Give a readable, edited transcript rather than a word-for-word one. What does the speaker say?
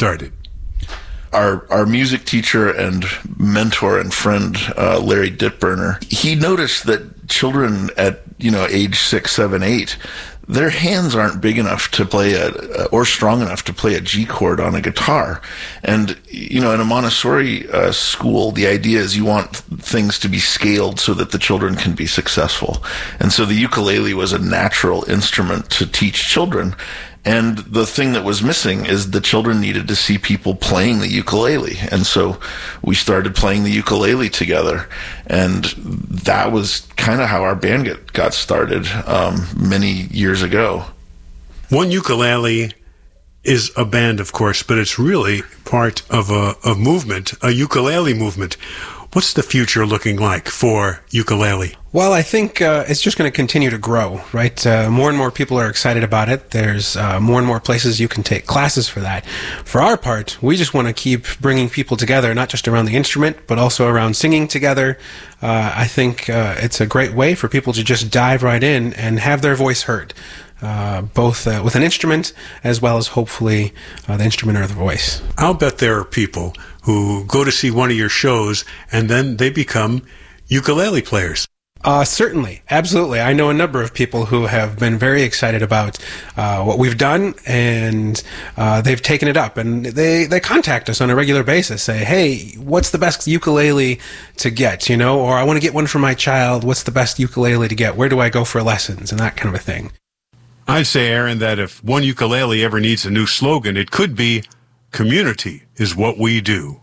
started? Our music teacher and mentor and friend, Larry Ditburner, he noticed that children at, age 6, 7, 8, their hands aren't big enough to play or strong enough to play a G chord on a guitar. And, in a Montessori school, the idea is you want things to be scaled so that the children can be successful. And so the ukulele was a natural instrument to teach children. And the thing that was missing is the children needed to see people playing the ukulele. And so we started playing the ukulele together. And that was kind of how our band got started many years ago. One Ukulele is a band, of course, but it's really part of a movement, a ukulele movement. What's the future looking like for ukulele? Well, I think it's just going to continue to grow, right? More and more people are excited about it. There's more and more places you can take classes for that. For our part, we just want to keep bringing people together, not just around the instrument, but also around singing together. I think it's a great way for people to just dive right in and have their voice heard, both with an instrument as well as hopefully the instrument or the voice. I'll bet there are people who go to see one of your shows and then they become ukulele players. Certainly. Absolutely. I know a number of people who have been very excited about what we've done, and they've taken it up, and they contact us on a regular basis, say, hey, what's the best ukulele to get, or I want to get one for my child. What's the best ukulele to get? Where do I go for lessons? And that kind of a thing. I'd say, Aaron, that if one ukulele ever needs a new slogan, it could be, community is what we do.